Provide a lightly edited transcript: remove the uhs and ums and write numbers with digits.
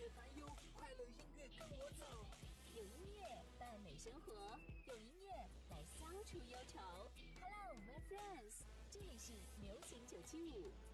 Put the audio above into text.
界烦忧，快乐音乐跟我走。 有音乐伴美生活，有音乐来消除忧愁。Hello, my friends， 这里是流行975